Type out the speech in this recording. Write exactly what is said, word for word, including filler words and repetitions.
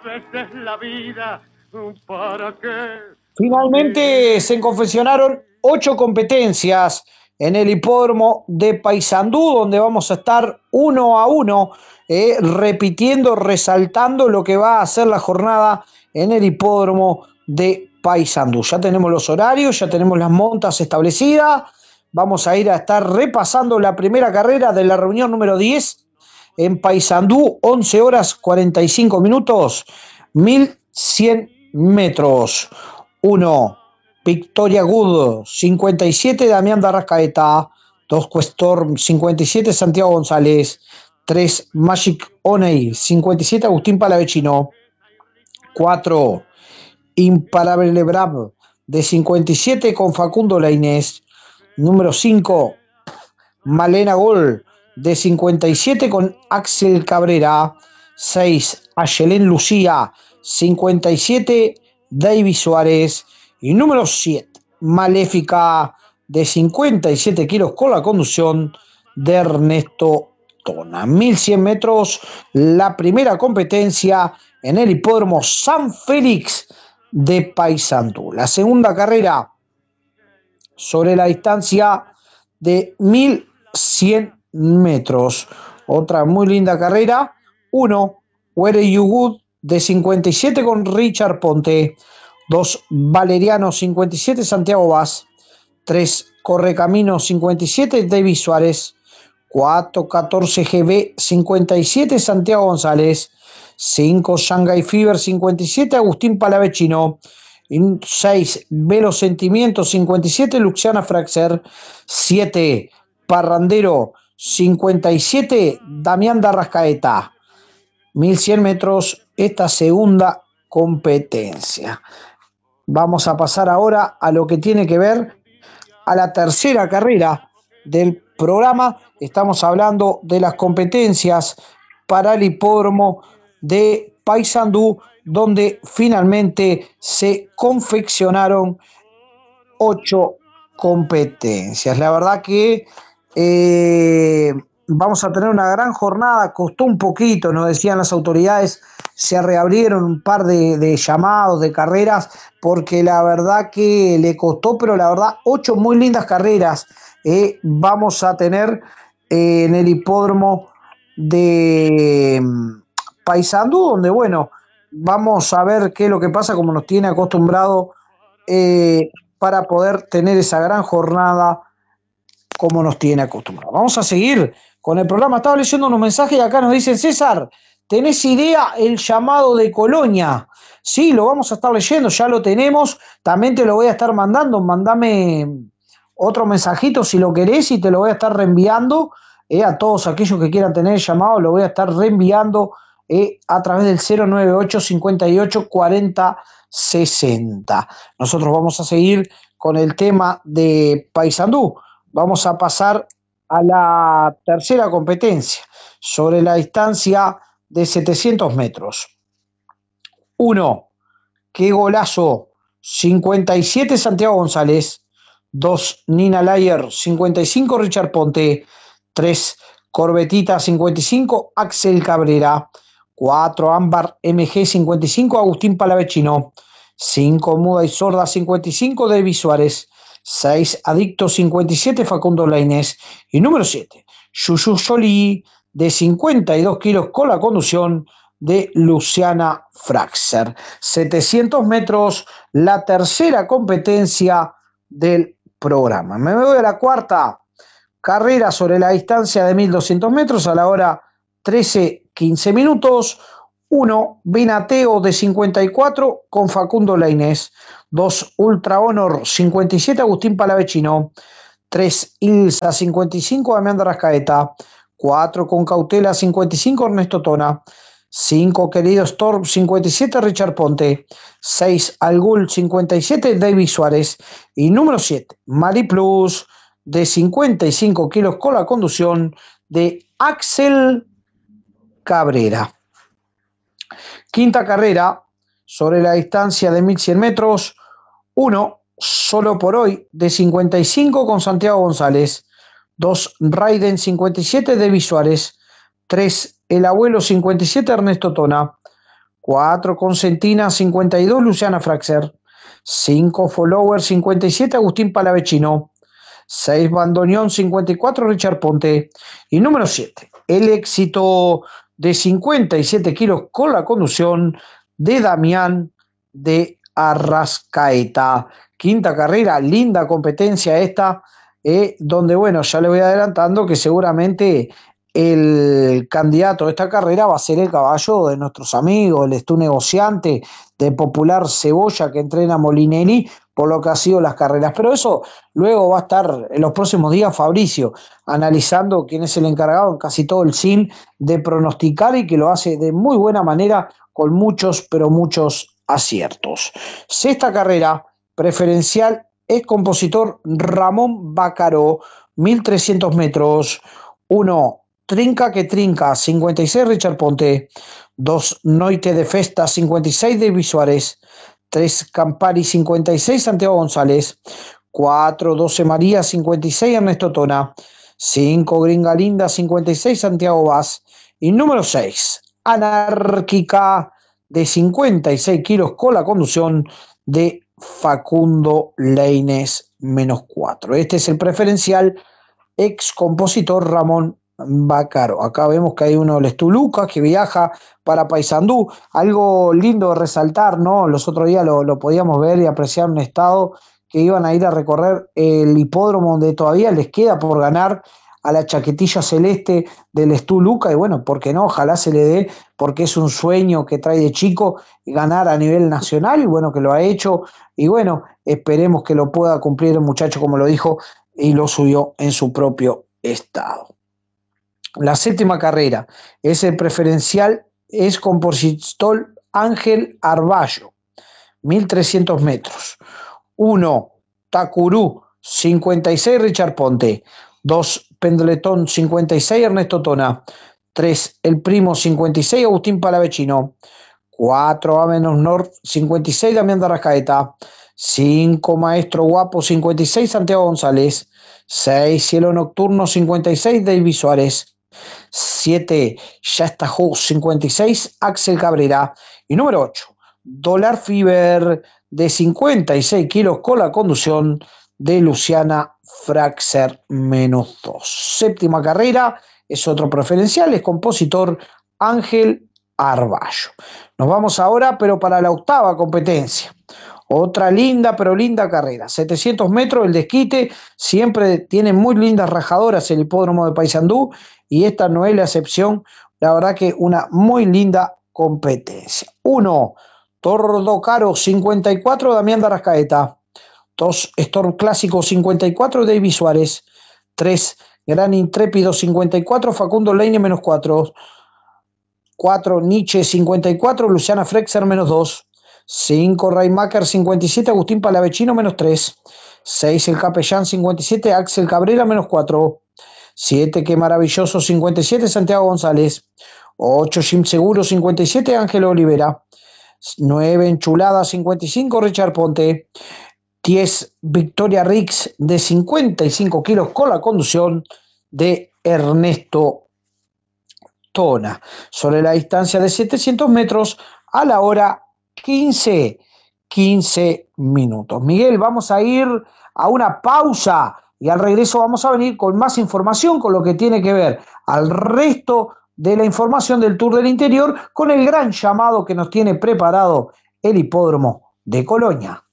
veces la vida, ¿para qué? Finalmente se confeccionaron ocho competencias en el hipódromo de Paysandú, donde vamos a estar uno a uno, eh, repitiendo, resaltando lo que va a ser la jornada en el hipódromo de Paysandú. Ya tenemos los horarios, ya tenemos las montas establecidas. Vamos a ir a estar repasando la primera carrera de la reunión número diez en Paysandú, once horas cuarenta y cinco minutos, mil cien metros. uno, Victoria Good, cincuenta y siete, Damián Darrascaeta. dos, Questor, cincuenta y siete, Santiago González. tres, Magic Oney, cincuenta y siete, Agustín Palavecino. cuatro, Imparable Brave, de cincuenta y siete, con Facundo Lainez. Número cinco, Malena Gol, de cincuenta y siete, con Axel Cabrera. seis, Ayelén Lucía, cincuenta y siete, David Suárez. Y número siete, Maléfica, de cincuenta y siete kilos, con la conducción de Ernesto Tona. mil cien metros, la primera competencia en el hipódromo San Félix de Paysandú. La segunda carrera sobre la distancia de mil cien metros. Otra muy linda carrera. uno, Where Are You Good, de cincuenta y siete, con Richard Ponte. dos, Valeriano, cincuenta y siete, Santiago Vaz. tres, Correcamino, cincuenta y siete, David Suárez. cuatro, catorce G B, cincuenta y siete, Santiago González. cinco, Shanghai Fever, cincuenta y siete, Agustín Palavecino. seis, Velo Sentimiento, cincuenta y siete, Luciana Fraxer. siete, Parrandero, cincuenta y siete, Damián Darrascaeta. mil cien metros, esta segunda competencia. Vamos a pasar ahora a lo que tiene que ver a la tercera carrera del programa. Estamos hablando de las competencias para el hipódromo de Paysandú, donde finalmente se confeccionaron ocho competencias. La verdad que eh, vamos a tener una gran jornada. Costó un poquito, nos decían las autoridades, se reabrieron un par de, de llamados, de carreras, porque la verdad que le costó, pero la verdad, ocho muy lindas carreras eh, vamos a tener eh, en el hipódromo de Paysandú, donde, bueno, vamos a ver qué es lo que pasa, como nos tiene acostumbrado, eh, para poder tener esa gran jornada como nos tiene acostumbrado. Vamos a seguir con el programa. Estaba leyendo unos mensajes y acá nos dicen: César, ¿tenés idea el llamado de Colonia? Sí, lo vamos a estar leyendo, ya lo tenemos. También te lo voy a estar mandando. Mandame otro mensajito si lo querés y te lo voy a estar reenviando eh, a todos aquellos que quieran tener el llamado. Lo voy a estar reenviando eh, a través del cero nueve ocho, cincuenta y ocho, cuarenta, sesenta. Nosotros vamos a seguir con el tema de Paysandú. Vamos a pasar a la tercera competencia sobre la distancia de setecientos metros. uno, Qué Golazo, cincuenta y siete, Santiago González. dos, Nina Layer, cincuenta y cinco, Richard Ponte. tres, Corbetita, cincuenta y cinco, Axel Cabrera. cuatro, Ámbar M G, cincuenta y cinco, Agustín Palavecino. cinco, Muda y Sorda, cincuenta y cinco, David Suárez. seis, Adicto, cincuenta y siete, Facundo Lainez. Y número siete, Yuyu Jolie, de cincuenta y dos kilos, con la conducción de Luciana Fraxer. setecientos metros, la tercera competencia del programa. Me voy a la cuarta carrera sobre la distancia de mil doscientos metros a la hora trece, quince minutos. uno, Vinateo, de cincuenta y cuatro, con Facundo Lainez. dos, Ultra Honor, cincuenta y siete, Agustín Palavecino. tres, Ilsa, cincuenta y cinco, Damián Darrascaeta. cuatro, Con Cautela, cincuenta y cinco, Ernesto Tona. cinco, Querido Storm, cincuenta y siete, Richard Ponte. seis, Algul, cincuenta y siete, David Suárez. Y número siete, Mari Plus, de cincuenta y cinco kilos, con la conducción de Axel Cabrera. Quinta carrera sobre la distancia de mil cien metros. uno, Solo por Hoy, de cincuenta y cinco, con Santiago González. dos, Raiden, cincuenta y siete, David Suárez. tres, El Abuelo, cincuenta y siete, Ernesto Tona. cuatro Consentina cincuenta y dos, Luciana Fraxer. cinco Follower cincuenta y siete, Agustín Palavecino. seis Bandoneón cincuenta y cuatro, Richard Ponte. Y número siete, el éxito de cincuenta y siete kilos con la conducción de Damián de Arrascaeta. Quinta carrera, linda competencia esta, eh, donde, bueno, ya le voy adelantando que seguramente el candidato de esta carrera va a ser el caballo de nuestros amigos, el Estú Negociante de Popular Cebolla que entrena Molinelli, por lo que ha sido las carreras. Pero eso luego va a estar en los próximos días Fabricio analizando quién es el encargado en casi todo el S I M de pronosticar, y que lo hace de muy buena manera con muchos, pero muchos aciertos. Sexta carrera, preferencial, es compositor Ramón Bacaro, mil trescientos metros. uno Trinca que Trinca, cincuenta y seis, Richard Ponte. dos Noite de Festa, cincuenta y seis, David Suárez. tres Campari, cincuenta y seis, Santiago González. cuatro doce María, cincuenta y seis, Ernesto Tona. cinco Gringa Linda, cincuenta y seis, Santiago Vaz. Y número seis, Anárquica, de cincuenta y seis kilos, con la conducción de Facundo Leines, menos cuatro. Este es el preferencial, ex compositor Ramón Bacaro. Acá vemos que hay uno del Estú Lucas que viaja para Paysandú. Algo lindo de resaltar, ¿no? Los otros días lo, lo podíamos ver y apreciar un estado que iban a ir a recorrer el hipódromo donde todavía les queda por ganar a la chaquetilla celeste del Estú Lucas, y bueno, ¿por qué no? Ojalá se le dé, porque es un sueño que trae de chico ganar a nivel nacional, y bueno, que lo ha hecho, y bueno, esperemos que lo pueda cumplir el muchacho como lo dijo y lo subió en su propio estado. La séptima carrera es el preferencial, es compositor Ángel Arballo, mil trescientos metros. uno Tacurú, cincuenta y seis, Richard Ponte. dos Pendletón, cincuenta y seis, Ernesto Tona. tres El Primo, cincuenta y seis, Agustín Palavecino. cuatro Avenos North, cincuenta y seis, Damián de Arrascaeta. cinco Maestro Guapo, cincuenta y seis, Santiago González. seis Cielo Nocturno, cincuenta y seis, David Suárez. siete Ya está cincuenta y seis, Axel Cabrera. Y número ocho Dólar Fever, de cincuenta y seis kilos, con la conducción de Luciana Fraxer, menos dos. Séptima carrera, es otro preferencial, es compositor Ángel Arballo. Nos vamos ahora, pero para la octava competencia. Otra linda, pero linda carrera. setecientos metros, el desquite. Siempre tiene muy lindas rajadoras el hipódromo de Paysandú, y esta no es la excepción. La verdad que una muy linda competencia. uno Tordo Caro, cincuenta y cuatro, Damián de Arrascaeta. dos Storm Clásico, cincuenta y cuatro, David Suárez. tres Gran Intrépido, cincuenta y cuatro, Facundo Leine, menos cuatro. cuatro Nietzsche, cincuenta y cuatro, Luciana Frexer, menos dos. cinco Raymaker, cincuenta y siete, Agustín Palavecino, menos tres. seis El Capellán, cincuenta y siete, Axel Cabrera, menos cuatro. siete Qué Maravilloso, cincuenta y siete, Santiago González. ocho Jim Seguro, cincuenta y siete, Ángelo Olivera. nueve Enchulada, cincuenta y cinco, Richard Ponte. diez Victoria Rix, de cincuenta y cinco kilos, con la conducción de Ernesto Tona. Sobre la distancia de setecientos metros, a la hora quince minutos. Miguel, vamos a ir a una pausa y al regreso vamos a venir con más información, con lo que tiene que ver al resto de la información del Tour del Interior, con el gran llamado que nos tiene preparado el hipódromo de Colonia.